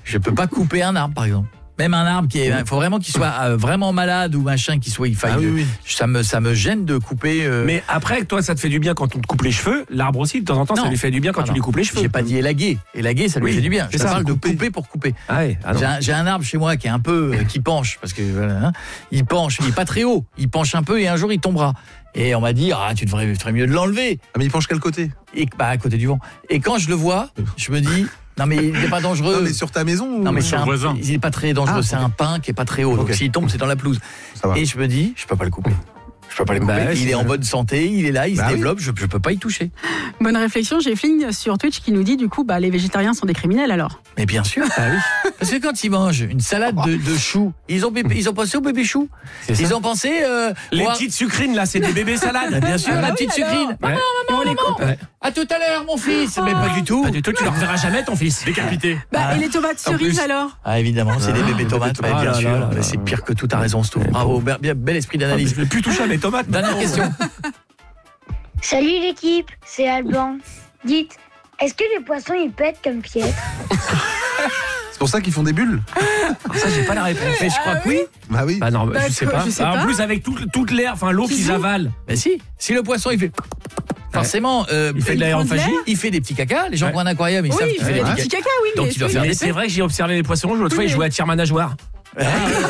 Je peux pas couper un arbre, par exemple. Même un arbre il faut vraiment qu'il soit vraiment malade ou machin, il faille. Ça me gêne de couper. Mais après, toi, ça te fait du bien quand on te coupe les cheveux. L'arbre aussi, de temps en temps, ça lui fait du bien quand tu lui coupes les cheveux. J'ai pas dit élaguer. Élaguer, ça lui fait du bien. Je parle de couper pour couper. J'ai un arbre chez moi qui est un peu qui penche parce que il penche. Il est pas très haut. Il penche un peu et un jour il tombera. Et on m'a dit tu ferais mieux de l'enlever. Ah, mais il penche quel côté ? À côté du vent. Et quand je le vois, je me dis. Non mais il n'est pas dangereux. Non mais sur ta maison. Non mais il n'est pas très dangereux. C'est un pin qui est pas très haut. Donc s'il tombe, c'est dans la pelouse. Et je me dis, je peux pas le couper. Je peux pas le couper. Il est en bonne santé, il est là, il se développe. Je peux pas y toucher. Bonne réflexion. J'ai Fling sur Twitch qui nous dit du coup, les végétariens sont des criminels alors. Mais bien sûr. Parce que quand ils mangent une salade de choux, ils ont pensé aux bébés choux. Ils ont pensé les petites sucrines là, c'est des bébés salades. Bien sûr, la petite sucrine. Maman. À tout à l'heure, mon fils. Mais pas du tout. Pas du tout. Tu le reverras jamais, ton fils. Décapité. Et les tomates cerises alors ? Ah évidemment, c'est des bébés tomates. Bien sûr. C'est pire que tout. T'as raison, Stouff. Bravo, bel esprit d'analyse. Je vais plus toucher à mes tomates. Dernière question. Salut l'équipe, c'est Alban. Dites, est-ce que les poissons ils pètent comme Pietre ? C'est pour ça qu'ils font des bulles. Ça, j'ai pas la réponse. Mais je crois que oui. Bah oui. Bah non, je sais pas. En plus, avec toute l'air, l'eau qu'ils avalent. Mais si le poisson il fait. Forcément, il fait de l'aérophagie. Il fait des petits cacas. Les gens qui ont un aquarium, ils savent qu'il fait des petits cacas, oui. Donc il doit faire des. C'est vrai que j'ai observé les poissons. L'autre fois, ils jouaient à tir-manageoire.